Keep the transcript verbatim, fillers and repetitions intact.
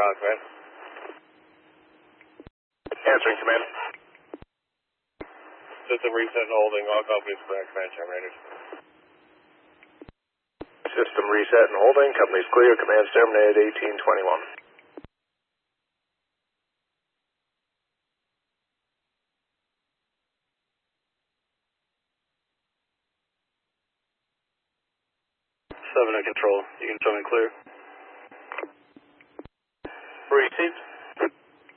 Ground Command. Answering command. System reset and holding. All companies clear. Command terminated. System reset and holding. Companies clear. Commands terminated. eighteen twenty-one. Seven to control. You can show me clear. Received.